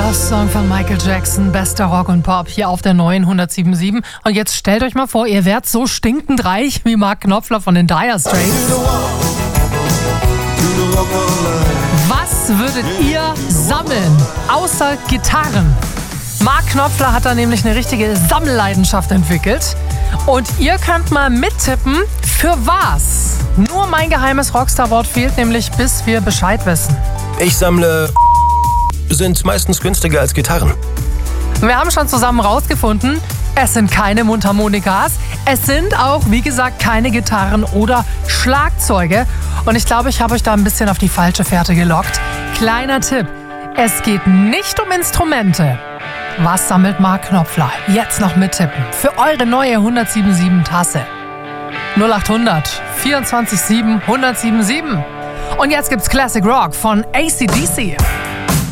Love Song von Michael Jackson, bester Rock und Pop hier auf der neuen 107.7. Und jetzt stellt euch mal vor, ihr wärt so stinkend reich wie Mark Knopfler von den Dire Straits. Was würdet ihr sammeln, außer Gitarren? Mark Knopfler hat da nämlich eine richtige Sammelleidenschaft entwickelt. Und ihr könnt mal mittippen, für was. Nur mein geheimes Rockstar-Wort fehlt nämlich, bis wir Bescheid wissen. Ich sammle... sind meistens günstiger als Gitarren. Wir haben schon zusammen rausgefunden, es sind keine Mundharmonikas, es sind auch, wie gesagt, keine Gitarren oder Schlagzeuge. Und ich glaube, ich habe euch da ein bisschen auf die falsche Fährte gelockt. Kleiner Tipp, es geht nicht um Instrumente. Was sammelt Mark Knopfler? Jetzt noch mittippen für eure neue 107.7 Tasse. 0800 24 7 1077. Und jetzt gibt's Classic Rock von AC/DC.